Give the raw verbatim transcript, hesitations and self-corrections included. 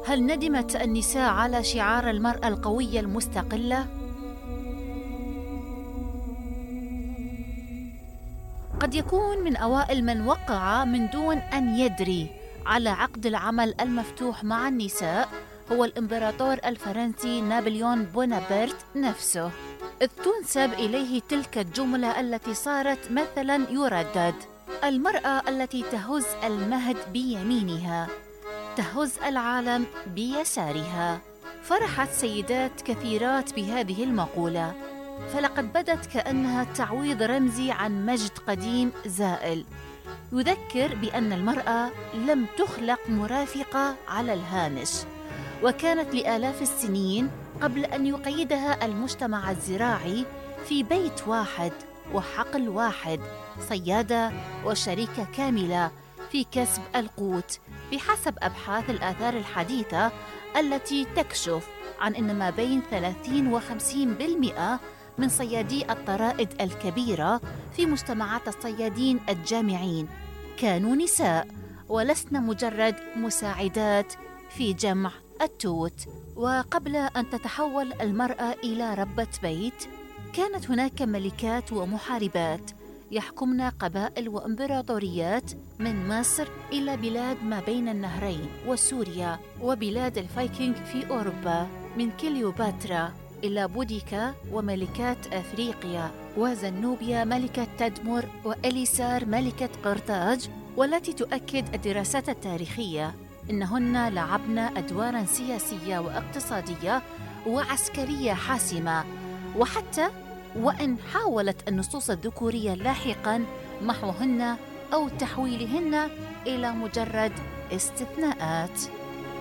هل ندمت النساء على شعار المرأة القوية المستقلة؟ قد يكون من أوائل من وقع من دون أن يدري على عقد العمل المفتوح مع النساء هو الإمبراطور الفرنسي نابليون بونابرت نفسه، إذ تنسب إليه تلك الجملة التي صارت مثلاً يردد: المرأة التي تهز المهد بيمينها تهز العالم بيسارها. فرحت سيدات كثيرات بهذه المقولة، فلقد بدت كأنها تعويض رمزي عن مجد قديم زائل، يذكر بأن المرأة لم تخلق مرافقة على الهامش، وكانت لآلاف السنين قبل أن يقيدها المجتمع الزراعي في بيت واحد وحقل واحد، صيادة وشريكة كاملة في كسب القوت، بحسب أبحاث الآثار الحديثة التي تكشف عن أن ما بين ثلاثين وخمسين بالمئة من صيادي الطرائد الكبيرة في مجتمعات الصيادين الجامعين كانوا نساء، ولسن مجرد مساعدات في جمع التوت. وقبل أن تتحول المرأة إلى ربة بيت، كانت هناك ملكات ومحاربات يحكمن قبائل وإمبراطوريات من مصر إلى بلاد ما بين النهرين وسوريا وبلاد الفايكنج في أوروبا، من كليوباترا إلى بوديكا وملكات أفريقيا، وزنوبيا ملكة تدمر، وإليسار ملكة قرطاج، والتي تؤكد الدراسات التاريخية إنهن لعبن أدواراً سياسية واقتصادية وعسكرية حاسمة، وحتى وإن حاولت النصوص الذكورية لاحقاً محوهن أو تحويلهن إلى مجرد استثناءات.